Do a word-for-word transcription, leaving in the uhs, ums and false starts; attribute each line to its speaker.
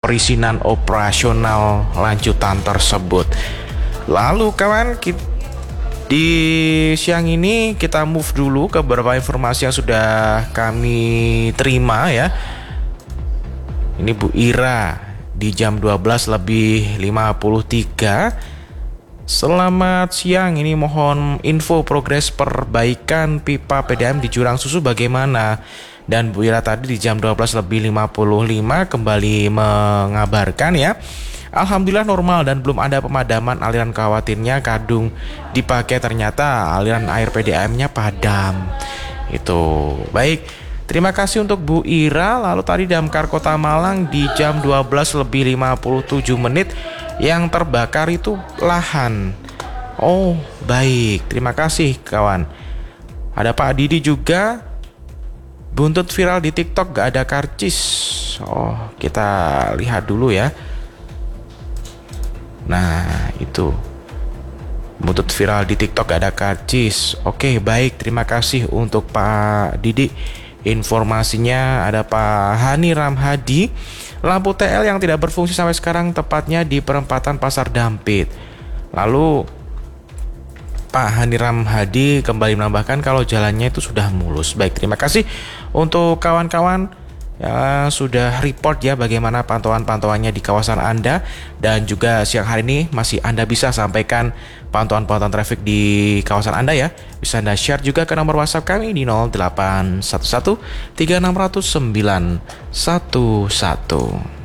Speaker 1: perizinan operasional lanjutan tersebut. Lalu kawan, kita, di siang ini kita move dulu ke beberapa informasi yang sudah kami terima ya. Ini Bu Ira di jam dua belas lebih lima puluh tiga. Selamat siang, ini mohon info progres perbaikan pipa P D A M di Jurang Susu bagaimana. Dan Bu Ira tadi di jam dua belas lebih lima puluh lima kembali mengabarkan ya, alhamdulillah normal dan belum ada pemadaman aliran. Khawatirnya kadung dipakai, ternyata aliran air P D A M-nya padam. Itu baik. Terima kasih untuk Bu Ira. Lalu tadi Damkar Kota Malang di jam dua belas lebih lima puluh tujuh menit yang terbakar itu lahan. Oh baik, terima kasih kawan. Ada Pak Didi juga, buntut viral di TikTok gak ada karcis. Oh kita lihat dulu ya. Nah itu, buntut viral di TikTok gak ada karcis. Oke baik, terima kasih untuk Pak Didi informasinya. Ada Pak Hani Ramhadi, lampu T L yang tidak berfungsi sampai sekarang, tepatnya di perempatan Pasar Dampit. Lalu Pak Hani Ramhadi kembali menambahkan kalau jalannya itu sudah mulus. Baik, terima kasih untuk kawan-kawan yang sudah report ya bagaimana pantauan-pantauannya di kawasan Anda. Dan juga siang hari ini masih Anda bisa sampaikan pantauan-pantauan traffic di kawasan Anda ya. Bisa Anda share juga ke nomor WhatsApp kami di nol delapan satu satu tiga enam nol nol sembilan satu satu.